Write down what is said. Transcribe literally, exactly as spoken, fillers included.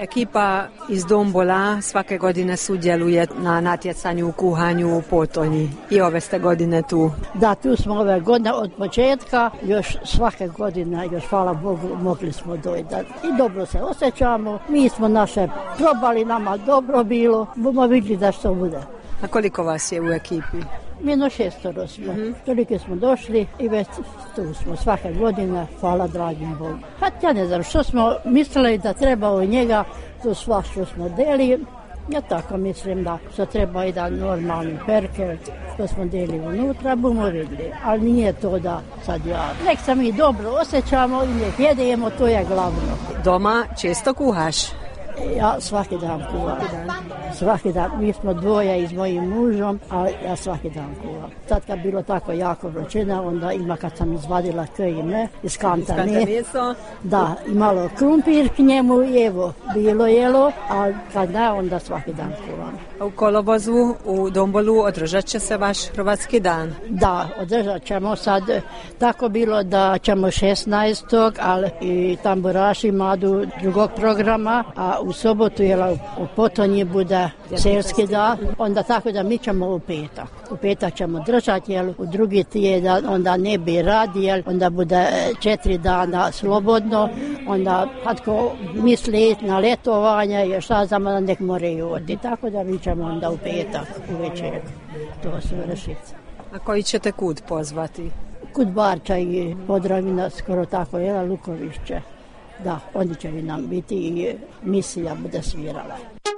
Ekipa iz Dombola svake godine sudjeluje na natjecanju u kuhanju u Potonji. I ove ste godine tu. Da, tu smo ove godine od početka, još svake godine, još hvala Bogu, mogli smo dojeti. I dobro se osjećamo, mi smo naše probali, nama dobro bilo, bomo vidjeli da što bude. A koliko vas je u ekipi? Mino šestoro smo. Mm-hmm. Tolike smo došli i već tu smo svake godine, hvala dragim Bogu. Pa ja ne znam što smo mislili da treba od njega, to sva što smo deli. Ja tako mislim da što treba jedan normalni perker, što smo deli unutra, bomo vidjeli. Ali nije to da sad ja. Nek se mi dobro osjećamo i nek jedemo, to je glavno. Doma često kuhaš? Ja svaki dan kuvam. Svaki dan. Mi smo dvoje i s mojim mužom, a ja svaki dan kuvam. Tad kad bilo tako jako vrućina, onda ima kad sam izvadila kojime iz kantane. Da, i malo krumpir k njemu i evo, bilo jelo, a kad ne, onda svaki dan kuvam. A u kolovozu u Dombolu održat će se vaš hrvatski dan? Da, održat ćemo sad. Tako bilo da ćemo šesnaestog ali i tamburaši madu drugog programa, a u sobotu jela u Potonji bude selski dan, onda tako da mi ćemo u petak. U petak ćemo držati, jel u drugi tjedan onda ne bi radi, jel onda bude četiri dana slobodno, onda kad ko misli na letovanje i šta znam, onda nek moraju odi. Tako da mi ćemo onda u petak, u večer, to su vršice. A koji ćete kud pozvati? Kud Barča i Podravina, skoro tako, jela Lukovišće. Da, oni će nam biti i misija bude svirala.